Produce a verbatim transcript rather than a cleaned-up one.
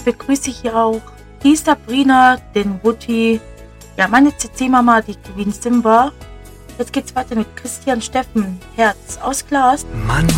begrüße ich hier auch die Sabrina, den Ruti, ja, meine C C-Mama, die Kevin Simba. Jetzt geht's weiter mit Christian Steffen, Herz aus Glas. Mann.